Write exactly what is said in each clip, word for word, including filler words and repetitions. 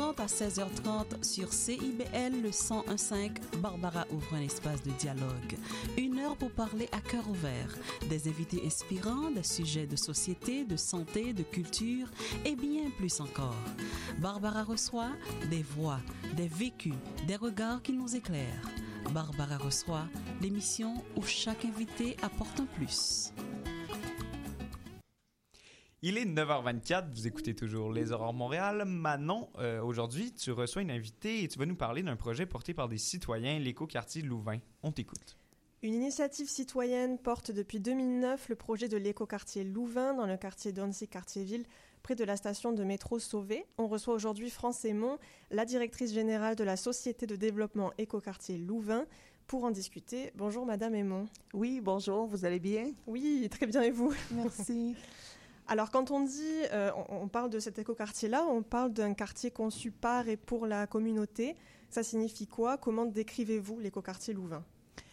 trente à seize heures trente sur C I B L le cent un virgule cinq, Barbara ouvre un espace de dialogue. Une heure pour parler à cœur ouvert. Des invités inspirants, des sujets de société, de santé, de culture et bien plus encore. Barbara reçoit des voix, des vécus, des regards qui nous éclairent. Barbara reçoit l'émission où chaque invité apporte un plus. Il est neuf heures vingt-quatre, vous écoutez toujours Les Aurores Montréal. Manon, euh, aujourd'hui, tu reçois une invitée et tu vas nous parler d'un projet porté par des citoyens, l'écoquartier Louvain. On t'écoute. Une initiative citoyenne porte depuis deux mille neuf le projet de l'écoquartier Louvain dans le quartier d'Annecy-Cartierville, près de la station de métro Sauvé. On reçoit aujourd'hui France Aymon, la directrice générale de la Société de développement écoquartier Louvain, pour en discuter. Bonjour Madame Aymon. Oui, bonjour, vous allez bien? Oui, très bien et vous? Merci. Alors, quand on dit, euh, on, on parle de cet écoquartier-là, on parle d'un quartier conçu par et pour la communauté. Ça signifie quoi? Comment décrivez-vous l'écoquartier Louvain?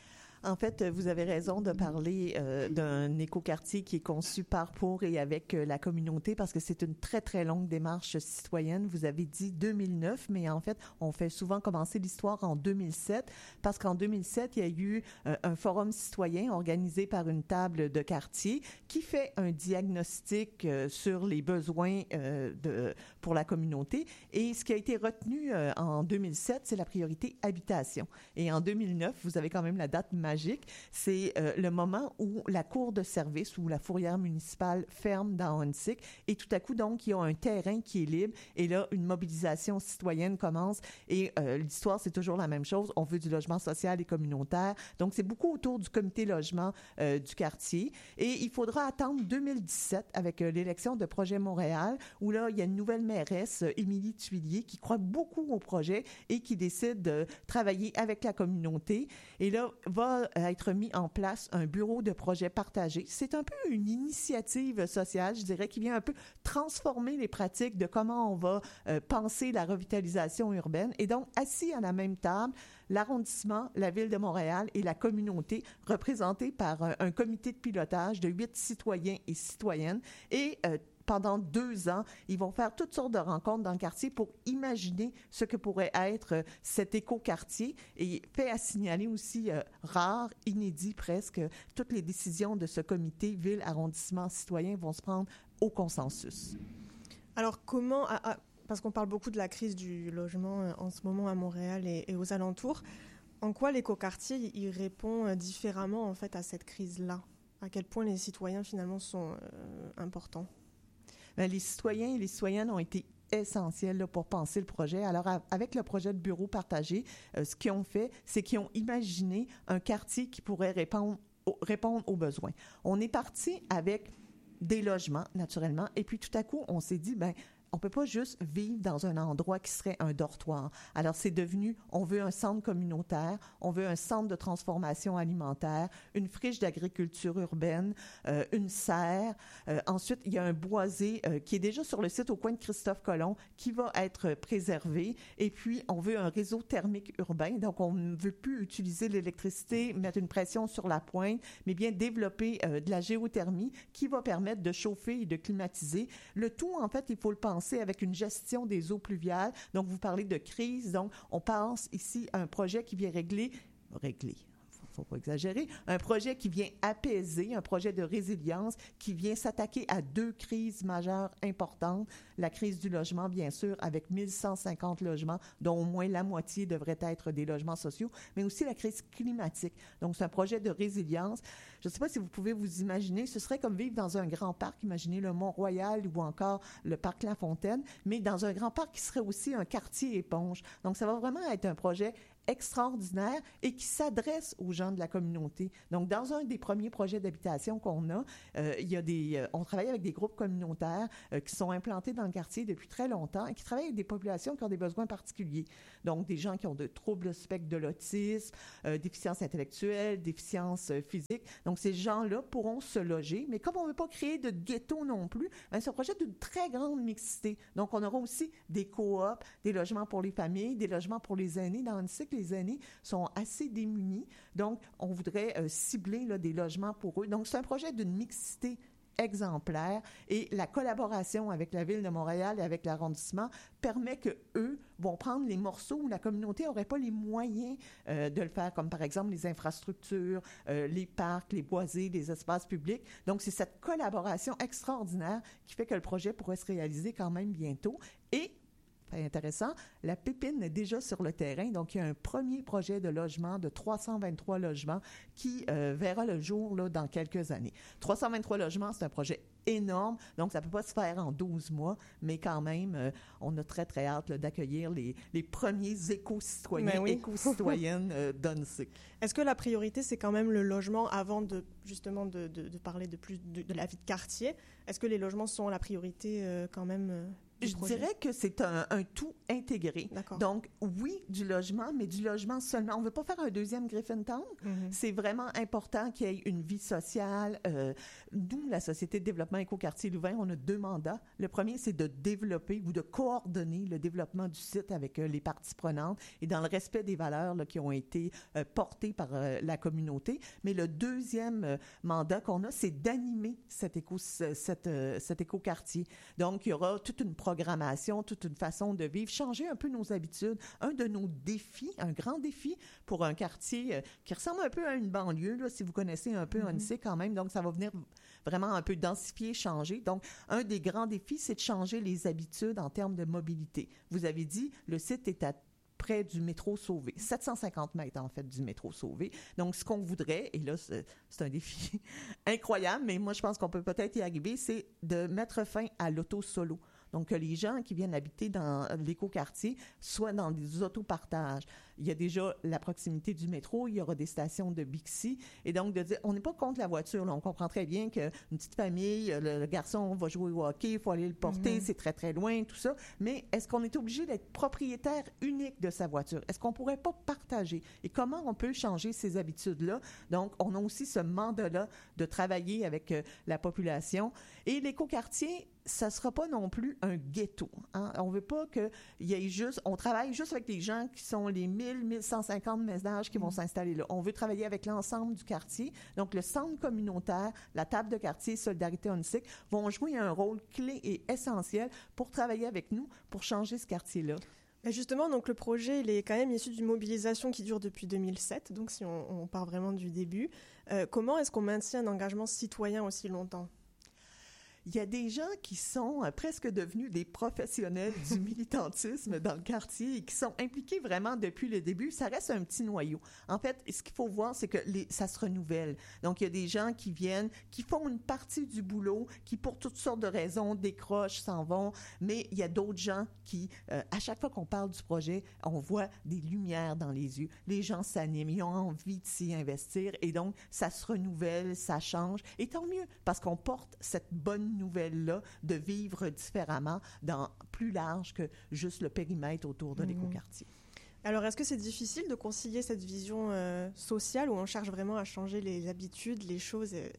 En fait, vous avez raison de parler euh, d'un écoquartier qui est conçu par, pour et avec euh, la communauté parce que c'est une très, très longue démarche citoyenne. Vous avez dit deux mille neuf, mais en fait, on fait souvent commencer l'histoire en deux mille sept parce qu'en deux mille sept, il y a eu euh, un forum citoyen organisé par une table de quartier qui fait un diagnostic euh, sur les besoins euh, de, pour la communauté. Et ce qui a été retenu euh, en deux mille sept, c'est la priorité habitation. Et en deux mille neuf, vous avez quand même la date magique, c'est euh, le moment où la cour de service ou la fourrière municipale ferme dans Annecy et tout à coup, donc, il y a un terrain qui est libre et là, une mobilisation citoyenne commence et euh, l'histoire, c'est toujours la même chose. On veut du logement social et communautaire. Donc, c'est beaucoup autour du comité logement euh, du quartier et il faudra attendre deux mille dix-sept avec euh, l'élection de Projet Montréal où là, il y a une nouvelle mairesse, euh, Émilie Tuillier, qui croit beaucoup au projet et qui décide de travailler avec la communauté et là, va être mis en place un bureau de projet partagé. C'est un peu une initiative sociale, je dirais, qui vient un peu transformer les pratiques de comment on va euh, penser la revitalisation urbaine. Et donc, assis à la même table, l'arrondissement, la Ville de Montréal et la communauté, représentés par un, un comité de pilotage de huit citoyens et citoyennes. Et euh, pendant deux ans, ils vont faire toutes sortes de rencontres dans le quartier pour imaginer ce que pourrait être euh, cet écoquartier. Et fait à signaler aussi euh, rare, inédit presque, toutes les décisions de ce comité ville, arrondissement, citoyen vont se prendre au consensus. Alors comment, à, à, parce qu'on parle beaucoup de la crise du logement euh, en ce moment à Montréal et, et aux alentours, en quoi l'écoquartier il répond euh, différemment en fait à cette crise-là? À quel point les citoyens finalement sont euh, importants? Bien, les citoyens et les citoyennes ont été essentiels là, pour penser le projet. Alors, à, avec le projet de bureau partagé, euh, ce qu'ils ont fait, c'est qu'ils ont imaginé un quartier qui pourrait répondre, au, répondre aux besoins. On est parti avec des logements, naturellement, et puis tout à coup, on s'est dit, ben on peut pas juste vivre dans un endroit qui serait un dortoir. Alors, c'est devenu, on veut un centre communautaire, on veut un centre de transformation alimentaire, une friche d'agriculture urbaine, euh, une serre. Euh, ensuite, il y a un boisé euh, qui est déjà sur le site au coin de Christophe Colomb qui va être préservé. Et puis, on veut un réseau thermique urbain. Donc, on ne veut plus utiliser l'électricité, mettre une pression sur la pointe, mais bien développer euh, de la géothermie qui va permettre de chauffer et de climatiser. Le tout, en fait, il faut le penser avec une gestion des eaux pluviales. Donc, vous parlez de crise. Donc, on pense ici à un projet qui vient régler, régler, faut pas exagérer, un projet qui vient apaiser, un projet de résilience qui vient s'attaquer à deux crises majeures importantes. La crise du logement, bien sûr, avec mille cent cinquante logements, dont au moins la moitié devraient être des logements sociaux, mais aussi la crise climatique. Donc, c'est un projet de résilience. Je ne sais pas si vous pouvez vous imaginer, ce serait comme vivre dans un grand parc, imaginez le Mont-Royal ou encore le parc La Fontaine, mais dans un grand parc qui serait aussi un quartier éponge. Donc, ça va vraiment être un projet extraordinaire et qui s'adresse aux gens de la communauté. Donc, dans un des premiers projets d'habitation qu'on a, euh, il y a des, euh, on travaille avec des groupes communautaires euh, qui sont implantés dans le quartier depuis très longtemps et qui travaillent avec des populations qui ont des besoins particuliers. Donc, des gens qui ont de troubles spectre de l'autisme, euh, déficience intellectuelle, déficience euh, physique. Donc, ces gens-là pourront se loger, mais comme on ne veut pas créer de ghetto non plus, ben, c'est un projet d'une très grande mixité. Donc, on aura aussi des coops, des logements pour les familles, des logements pour les aînés dans le cycle. Les aînés sont assez démunis. Donc, on voudrait euh, cibler là, des logements pour eux. Donc, c'est un projet d'une mixité exemplaire et la collaboration avec la Ville de Montréal et avec l'arrondissement permet que eux vont prendre les morceaux où la communauté n'aurait pas les moyens euh, de le faire, comme par exemple les infrastructures, euh, les parcs, les boisés, les espaces publics. Donc, c'est cette collaboration extraordinaire qui fait que le projet pourrait se réaliser quand même bientôt. Et c'est intéressant, la Pépine est déjà sur le terrain, donc il y a un premier projet de logement de trois cent vingt-trois logements qui euh, verra le jour là, dans quelques années. trois cent vingt-trois logements, c'est un projet énorme, donc ça ne peut pas se faire en douze mois, mais quand même, euh, on a très, très hâte là, d'accueillir les, les premiers éco-citoyens, oui. éco-citoyennes euh, d'Hunsik. Est-ce que la priorité, c'est quand même le logement avant de, justement, de, de, de parler de plus de, de la vie de quartier? Est-ce que les logements sont la priorité euh, quand même euh, du Je projet? dirais que c'est un, un tout intégré. D'accord. Donc, oui, du logement, mais du logement seulement. On ne veut pas faire un deuxième Griffintown. Mm-hmm. C'est vraiment important qu'il y ait une vie sociale. Euh, nous, la Société de développement Écoquartier Louvain, on a deux mandats. Le premier, c'est de développer ou de coordonner le développement du site avec euh, les parties prenantes et dans le respect des valeurs là, qui ont été euh, portées par euh, la communauté. Mais le deuxième euh, mandat qu'on a, c'est d'animer cet, éco, cet, euh, cet écoquartier. Donc, il y aura toute une programmation, toute une façon de vivre, changer un peu nos habitudes. Un de nos défis, un grand défi pour un quartier euh, qui ressemble un peu à une banlieue, là, si vous connaissez un peu Hunsik mm-hmm. quand même. Donc, ça va venir vraiment un peu densifier, changer. Donc, un des grands défis, c'est de changer les habitudes en termes de mobilité. Vous avez dit, le site est à près du métro Sauvé, sept cent cinquante mètres en fait du métro Sauvé. Donc, ce qu'on voudrait, et là, c'est, c'est un défi incroyable, mais moi, je pense qu'on peut peut-être y arriver, c'est de mettre fin à l'auto-solo. Donc, que les gens qui viennent habiter dans l'écoquartier soient dans des autopartages. Il y a déjà la proximité du métro, il y aura des stations de Bixi. Et donc, de dire, on n'est pas contre la voiture. Là. On comprend très bien qu'une petite famille, le, le garçon va jouer au hockey, il faut aller le porter, mm-hmm. c'est très, très loin, tout ça. Mais est-ce qu'on est obligé d'être propriétaire unique de sa voiture? Est-ce qu'on ne pourrait pas partager? Et comment on peut changer ces habitudes-là? Donc, on a aussi ce mandat-là de travailler avec euh, la population. Et l'écoquartier, ça ne sera pas non plus un ghetto. Hein? On ne veut pas qu'il y ait juste... On travaille juste avec les gens qui sont les mille, mille cent cinquante ménages qui vont mmh. s'installer là. On veut travailler avec l'ensemble du quartier. Donc, le centre communautaire, la table de quartier Solidarité Hunsik vont jouer un rôle clé et essentiel pour travailler avec nous, pour changer ce quartier-là. Et justement, donc, le projet, il est quand même issu d'une mobilisation qui dure depuis deux mille sept. Donc, si on, on part vraiment du début, euh, comment est-ce qu'on maintient un engagement citoyen aussi longtemps? Il y a des gens qui sont euh, presque devenus des professionnels du militantisme dans le quartier et qui sont impliqués vraiment depuis le début. Ça reste un petit noyau. En fait, ce qu'il faut voir, c'est que les, ça se renouvelle. Donc, il y a des gens qui viennent, qui font une partie du boulot, qui, pour toutes sortes de raisons, décrochent, s'en vont. Mais il y a d'autres gens qui, euh, à chaque fois qu'on parle du projet, on voit des lumières dans les yeux. Les gens s'animent, ils ont envie de s'y investir. Et donc, ça se renouvelle, ça change. Et tant mieux, parce qu'on porte cette bonne nouvelle-là de vivre différemment dans plus large que juste le périmètre autour de mmh. l'écoquartier. Alors, est-ce que c'est difficile de concilier cette vision euh, sociale où on cherche vraiment à changer les habitudes, les choses et,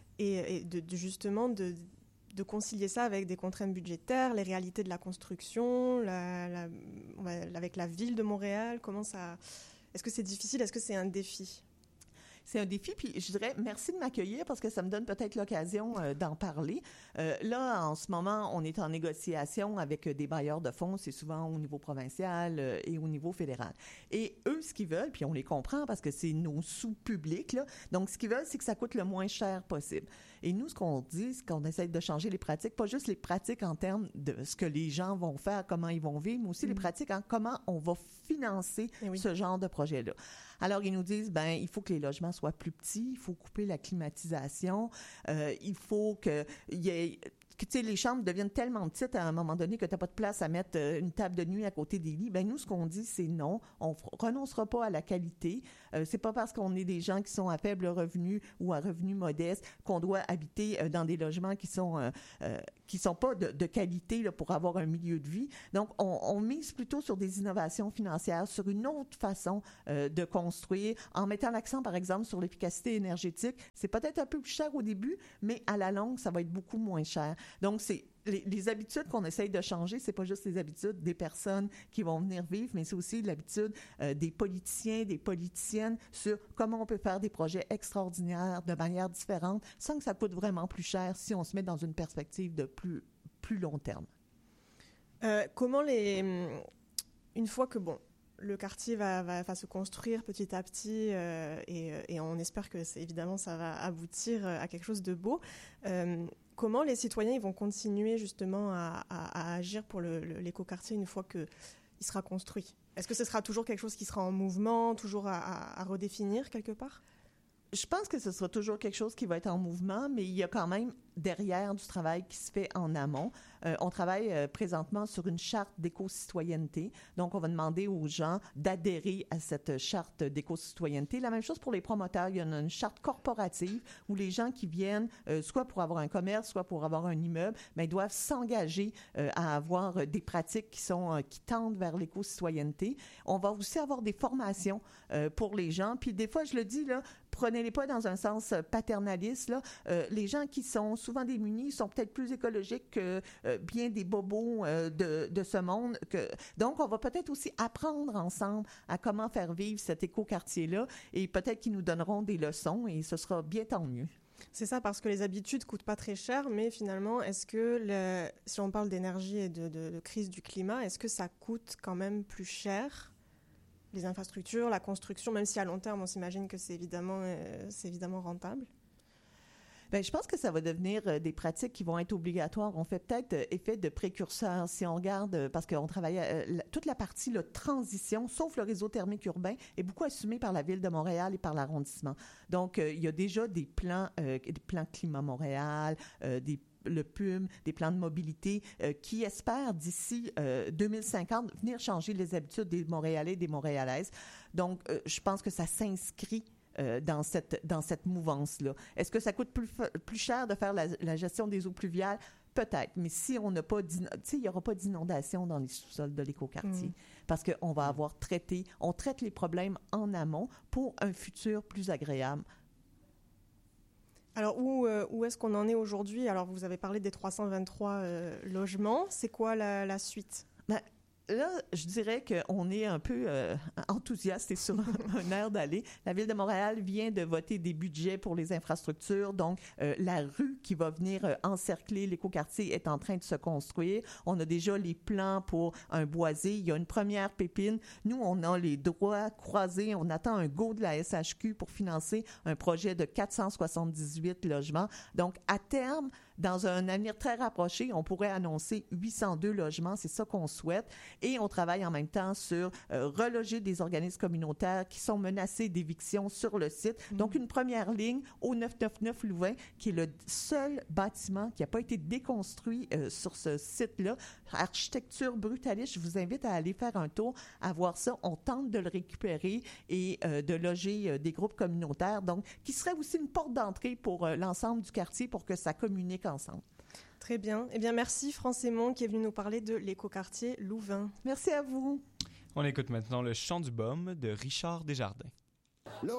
et de, de justement de, de concilier ça avec des contraintes budgétaires, les réalités de la construction, la, la, avec la ville de Montréal? Comment ça... Est-ce que c'est difficile? Est-ce que c'est un défi? C'est un défi, puis je dirais merci de m'accueillir parce que ça me donne peut-être l'occasion euh, d'en parler. Euh, là, en ce moment, on est en négociation avec des bailleurs de fonds, c'est souvent au niveau provincial euh, et au niveau fédéral. Et eux, ce qu'ils veulent, puis on les comprend parce que c'est nos sous publics, là, donc ce qu'ils veulent, c'est que ça coûte le moins cher possible. Et nous, ce qu'on dit, c'est qu'on essaie de changer les pratiques, pas juste les pratiques en termes de ce que les gens vont faire, comment ils vont vivre, mais aussi mmh. les pratiques en comment on va financer oui. ce genre de projet-là. Alors, ils nous disent, ben, il faut que les logements soient plus petits, il faut couper la climatisation, euh, il faut qu'il y ait... Tu sais, les chambres deviennent tellement petites à un moment donné que tu n'as pas de place à mettre une table de nuit à côté des lits. Ben nous, ce qu'on dit, c'est non. On ne renoncera pas à la qualité. Euh, c'est pas parce qu'on est des gens qui sont à faible revenu ou à revenu modeste qu'on doit habiter euh, dans des logements qui sont euh, euh, qui sont pas de, de qualité là, pour avoir un milieu de vie. Donc, on, on mise plutôt sur des innovations financières, sur une autre façon euh, de construire, en mettant l'accent, par exemple, sur l'efficacité énergétique. C'est peut-être un peu plus cher au début, mais à la longue, ça va être beaucoup moins cher. Donc, c'est les, les habitudes qu'on essaye de changer, c'est pas juste les habitudes des personnes qui vont venir vivre, mais c'est aussi l'habitude euh, des politiciens, des politiciennes sur comment on peut faire des projets extraordinaires de manière différente sans que ça coûte vraiment plus cher si on se met dans une perspective de plus, plus long terme. Euh, comment les... Une fois que, bon, le quartier va, va, va se construire petit à petit euh, et, et on espère que, c'est, évidemment, ça va aboutir à quelque chose de beau. Euh, comment les citoyens ils vont continuer, justement, à, à, à agir pour le, le, l'écoquartier une fois qu'il sera construit? Est-ce que ce sera toujours quelque chose qui sera en mouvement, toujours à, à, à redéfinir quelque part? Je pense que ce sera toujours quelque chose qui va être en mouvement, mais il y a quand même derrière du travail qui se fait en amont. Euh, on travaille euh, présentement sur une charte d'éco-citoyenneté. Donc, on va demander aux gens d'adhérer à cette charte d'éco-citoyenneté. La même chose pour les promoteurs. Il y a une, une charte corporative où les gens qui viennent, euh, soit pour avoir un commerce, soit pour avoir un immeuble, mais ils doivent s'engager euh, à avoir euh, des pratiques qui sont euh, qui tendent vers l'éco-citoyenneté. On va aussi avoir des formations euh, pour les gens. Puis des fois, je le dis, là, prenez-les pas dans un sens paternaliste. Là. Euh, les gens qui sont souvent démunis sont peut-être plus écologiques que euh, bien des bobos euh, de, de ce monde. Que... Donc, on va peut-être aussi apprendre ensemble à comment faire vivre cet écoquartier-là et peut-être qu'ils nous donneront des leçons et ce sera bien tant mieux. C'est ça, parce que les habitudes coûtent pas très cher, mais finalement, est-ce que, le, si on parle d'énergie et de, de, de crise du climat, est-ce que ça coûte quand même plus cher, les infrastructures, la construction, même si à long terme, on s'imagine que c'est évidemment, euh, c'est évidemment rentable? Bien, je pense que ça va devenir euh, des pratiques qui vont être obligatoires. On fait peut-être euh, effet de précurseur si on regarde, euh, parce qu'on travaille, euh, la, toute la partie de transition, sauf le réseau thermique urbain, est beaucoup assumée par la Ville de Montréal et par l'arrondissement. Donc, euh, il y a déjà des plans, euh, des plans Climat Montréal, euh, des le P U M, des plans de mobilité euh, qui espèrent d'ici euh, deux mille cinquante venir changer les habitudes des Montréalais et des Montréalaises. Donc, euh, je pense que ça s'inscrit euh, dans cette dans cette mouvance-là. Est-ce que ça coûte plus, plus cher de faire la, la gestion des eaux pluviales? Peut-être, mais si on n'a pas, tu sais, il n'y aura pas d'inondation dans les sous-sols de l'écoquartier mmh. parce qu'on va avoir traité, on traite les problèmes en amont pour un futur plus agréable. Alors, où, euh, où est-ce qu'on en est aujourd'hui? Alors, vous avez parlé des trois cent vingt-trois euh, logements. C'est quoi la, la suite? Ben, là, je dirais qu'on est un peu euh, enthousiaste et sur un air d'aller. La Ville de Montréal vient de voter des budgets pour les infrastructures. Donc, euh, la rue qui va venir euh, encercler l'écoquartier est en train de se construire. On a déjà les plans pour un boisé. Il y a une première pépine. Nous, on a les droits croisés. On attend un go de la S H Q pour financer un projet de quatre cent soixante-dix-huit logements. Donc, à terme, dans un avenir très rapproché, on pourrait annoncer huit cent deux logements. C'est ça qu'on souhaite. Et on travaille en même temps sur euh, reloger des organismes communautaires qui sont menacés d'éviction sur le site. Mmh. Donc, une première ligne au neuf cent quatre-vingt-neuf Louvain, qui est le seul bâtiment qui n'a pas été déconstruit euh, sur ce site-là. Architecture brutaliste. Je vous invite à aller faire un tour, à voir ça. On tente de le récupérer et euh, de loger euh, des groupes communautaires. Donc, qui serait aussi une porte d'entrée pour euh, l'ensemble du quartier pour que ça communique ensemble. Très bien. Eh bien, merci France Aymon qui est venu nous parler de l'écoquartier Louvain. Merci à vous. On écoute maintenant le chant du baume de Richard Desjardins. Le